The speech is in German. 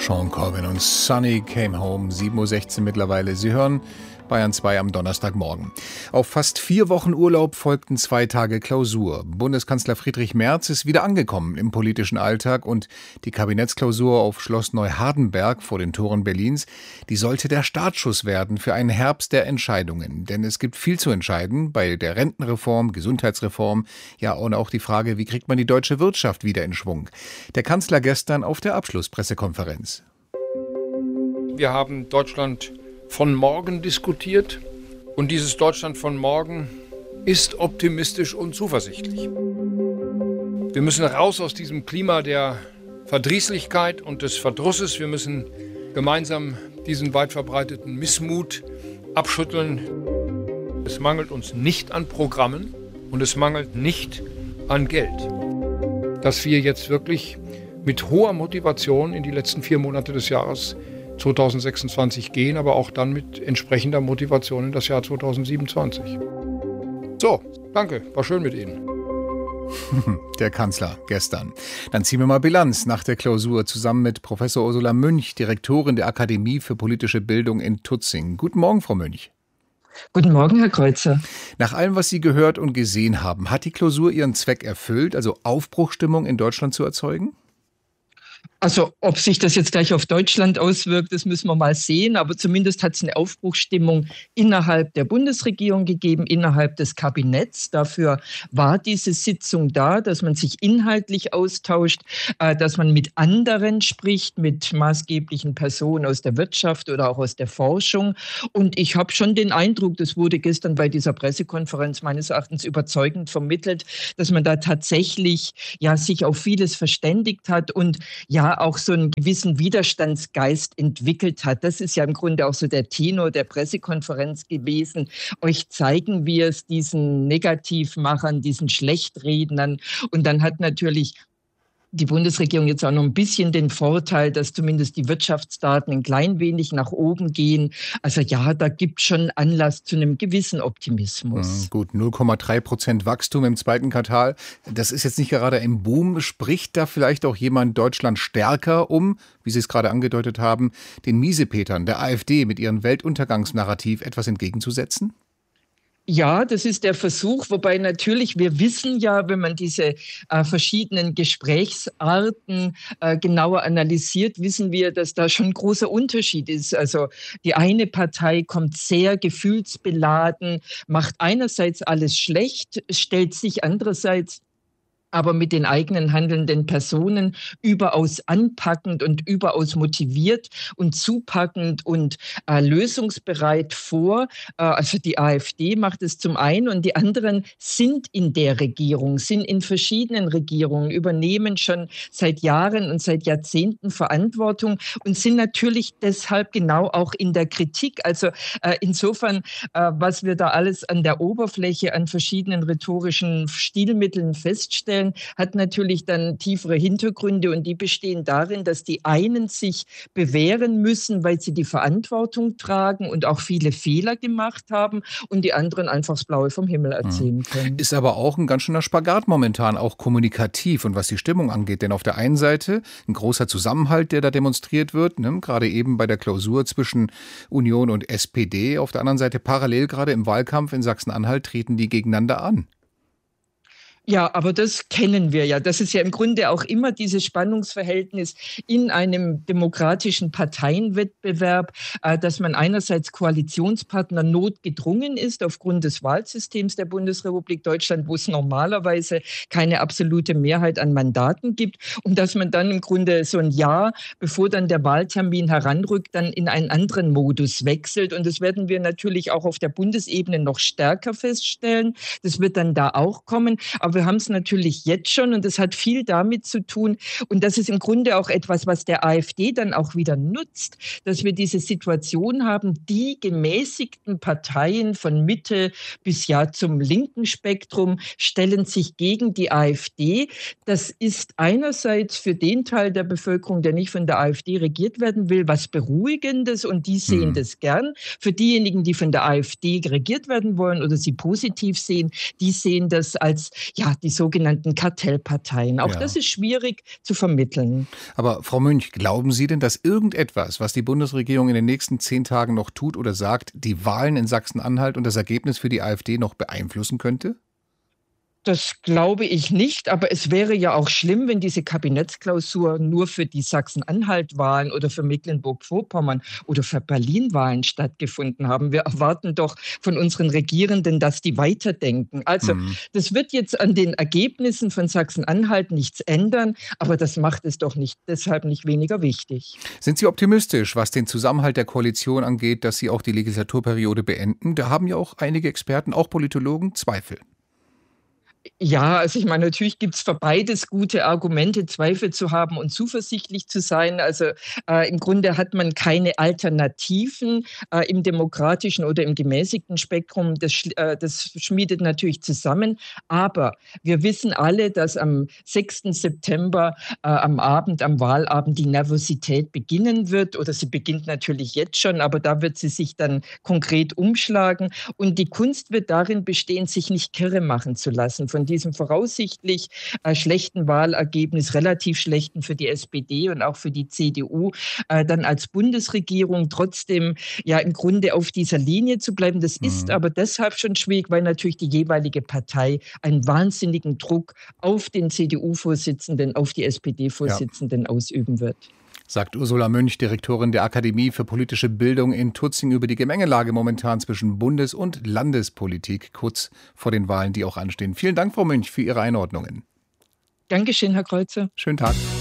Sean Corbin und Sunny Came Home, 7:16 Uhr mittlerweile. Sie hören Bayern 2 am Donnerstagmorgen. Auf fast 4 Wochen Urlaub folgten 2 Tage Klausur. Bundeskanzler Friedrich Merz ist wieder angekommen im politischen Alltag und die Kabinettsklausur auf Schloss Neuhardenberg vor den Toren Berlins, die sollte der Startschuss werden für einen Herbst der Entscheidungen. Denn es gibt viel zu entscheiden bei der Rentenreform, Gesundheitsreform, ja und auch die Frage, wie kriegt man die deutsche Wirtschaft wieder in Schwung. Der Kanzler gestern auf der Abschlusspressekonferenz. Wir haben Deutschland von morgen diskutiert und dieses Deutschland von morgen ist optimistisch und zuversichtlich. Wir müssen raus aus diesem Klima der Verdrießlichkeit und des Verdrusses. Wir müssen gemeinsam diesen weit verbreiteten Missmut abschütteln. Es mangelt uns nicht an Programmen und es mangelt nicht an Geld. Dass wir jetzt wirklich mit hoher Motivation in die letzten 4 Monate des Jahres 2026 gehen, aber auch dann mit entsprechender Motivation in das Jahr 2027. So, danke, war schön mit Ihnen. Der Kanzler gestern. Dann ziehen wir mal Bilanz nach der Klausur zusammen mit Professor Ursula Münch, Direktorin der Akademie für politische Bildung in Tutzing. Guten Morgen, Frau Münch. Guten Morgen, Herr Kreuzer. Nach allem, was Sie gehört und gesehen haben, hat die Klausur ihren Zweck erfüllt, also Aufbruchstimmung in Deutschland zu erzeugen? Also ob sich das jetzt gleich auf Deutschland auswirkt, das müssen wir mal sehen. Aber zumindest hat es eine Aufbruchsstimmung innerhalb der Bundesregierung gegeben, innerhalb des Kabinetts. Dafür war diese Sitzung da, dass man sich inhaltlich austauscht, dass man mit anderen spricht, mit maßgeblichen Personen aus der Wirtschaft oder auch aus der Forschung. Und ich habe schon den Eindruck, das wurde gestern bei dieser Pressekonferenz meines Erachtens überzeugend vermittelt, dass man da tatsächlich sich auf vieles verständigt hat und auch so einen gewissen Widerstandsgeist entwickelt hat. Das ist ja im Grunde auch so der Tenor der Pressekonferenz gewesen. Euch zeigen wir es diesen Negativmachern, diesen Schlechtrednern. Und dann hat natürlich die Bundesregierung jetzt auch noch ein bisschen den Vorteil, dass zumindest die Wirtschaftsdaten ein klein wenig nach oben gehen. Also da gibt es schon Anlass zu einem gewissen Optimismus. Gut, 0,3% Wachstum im zweiten Quartal. Das ist jetzt nicht gerade ein Boom. Spricht da vielleicht auch jemand Deutschland stärker um, wie Sie es gerade angedeutet haben, den Miesepetern der AfD mit ihrem Weltuntergangsnarrativ etwas entgegenzusetzen? Ja, das ist der Versuch, wobei natürlich, wir wissen ja, wenn man diese verschiedenen Gesprächsarten genauer analysiert, wissen wir, dass da schon ein großer Unterschied ist. Also die eine Partei kommt sehr gefühlsbeladen, macht einerseits alles schlecht, stellt sich andererseits aber mit den eigenen handelnden Personen überaus anpackend und überaus motiviert und zupackend und lösungsbereit vor. Also die AfD macht es zum einen und die anderen sind in der Regierung, sind in verschiedenen Regierungen, übernehmen schon seit Jahren und seit Jahrzehnten Verantwortung und sind natürlich deshalb genau auch in der Kritik. Also insofern, was wir da alles an der Oberfläche an verschiedenen rhetorischen Stilmitteln feststellen, hat natürlich dann tiefere Hintergründe und die bestehen darin, dass die einen sich bewähren müssen, weil sie die Verantwortung tragen und auch viele Fehler gemacht haben und die anderen einfach das Blaue vom Himmel erzählen können. Ist aber auch ein ganz schöner Spagat momentan, auch kommunikativ und was die Stimmung angeht. Denn auf der einen Seite ein großer Zusammenhalt, der da demonstriert wird, gerade eben bei der Klausur zwischen Union und SPD. Auf der anderen Seite parallel gerade im Wahlkampf in Sachsen-Anhalt treten die gegeneinander an. Ja, aber das kennen wir ja. Das ist ja im Grunde auch immer dieses Spannungsverhältnis in einem demokratischen Parteienwettbewerb, dass man einerseits Koalitionspartner notgedrungen ist aufgrund des Wahlsystems der Bundesrepublik Deutschland, wo es normalerweise keine absolute Mehrheit an Mandaten gibt und dass man dann im Grunde so ein Jahr, bevor dann der Wahltermin heranrückt, dann in einen anderen Modus wechselt. Und das werden wir natürlich auch auf der Bundesebene noch stärker feststellen. Das wird dann da auch kommen. Aber wir haben es natürlich jetzt schon und das hat viel damit zu tun und das ist im Grunde auch etwas, was der AfD dann auch wieder nutzt, dass wir diese Situation haben, die gemäßigten Parteien von Mitte bis zum linken Spektrum stellen sich gegen die AfD. Das ist einerseits für den Teil der Bevölkerung, der nicht von der AfD regiert werden will, was Beruhigendes und die sehen das gern. Für diejenigen, die von der AfD regiert werden wollen oder sie positiv sehen, die sehen das als die sogenannten Kartellparteien. Auch das ist schwierig zu vermitteln. Aber Frau Münch, glauben Sie denn, dass irgendetwas, was die Bundesregierung in den nächsten 10 Tagen noch tut oder sagt, die Wahlen in Sachsen-Anhalt und das Ergebnis für die AfD noch beeinflussen könnte? Das glaube ich nicht, aber es wäre ja auch schlimm, wenn diese Kabinettsklausur nur für die Sachsen-Anhalt-Wahlen oder für Mecklenburg-Vorpommern oder für Berlin-Wahlen stattgefunden haben. Wir erwarten doch von unseren Regierenden, dass die weiterdenken. Also das wird jetzt an den Ergebnissen von Sachsen-Anhalt nichts ändern, aber das macht es doch deshalb nicht weniger wichtig. Sind Sie optimistisch, was den Zusammenhalt der Koalition angeht, dass Sie auch die Legislaturperiode beenden? Da haben ja auch einige Experten, auch Politologen, Zweifel. Ja, also ich meine, natürlich gibt es für beides gute Argumente, Zweifel zu haben und zuversichtlich zu sein. Also im Grunde hat man keine Alternativen im demokratischen oder im gemäßigten Spektrum. Das schmiedet natürlich zusammen. Aber wir wissen alle, dass am 6. September am Wahlabend, die Nervosität beginnen wird. Oder sie beginnt natürlich jetzt schon, aber da wird sie sich dann konkret umschlagen. Und die Kunst wird darin bestehen, sich nicht kirre machen zu lassen von diesem voraussichtlich schlechten Wahlergebnis, relativ schlechten für die SPD und auch für die CDU, dann als Bundesregierung trotzdem ja im Grunde auf dieser Linie zu bleiben. Das ist aber deshalb schon schwierig, weil natürlich die jeweilige Partei einen wahnsinnigen Druck auf den CDU-Vorsitzenden, auf die SPD-Vorsitzenden ausüben wird. Sagt Ursula Münch, Direktorin der Akademie für politische Bildung in Tutzing, über die Gemengelage momentan zwischen Bundes- und Landespolitik kurz vor den Wahlen, die auch anstehen. Vielen Dank, Frau Münch, für Ihre Einordnungen. Dankeschön, Herr Kreuzer. Schönen Tag.